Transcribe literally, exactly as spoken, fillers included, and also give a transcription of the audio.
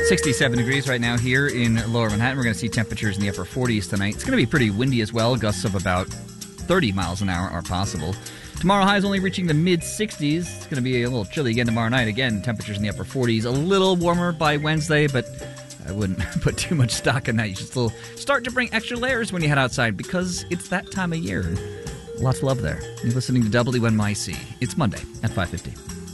sixty-seven degrees right now here in Lower Manhattan. We're going to see temperatures in the upper forties tonight. It's going to be pretty windy as well. Gusts of about thirty miles an hour are possible. Tomorrow, highs only reaching the mid-sixties. It's going to be a little chilly again tomorrow night. Again, temperatures in the upper forties. A little warmer by Wednesday, but I wouldn't put too much stock in that. You should still start to bring extra layers when you head outside because it's that time of year. Lots of love there. You're listening to W N Y C. It's Monday at five fifty.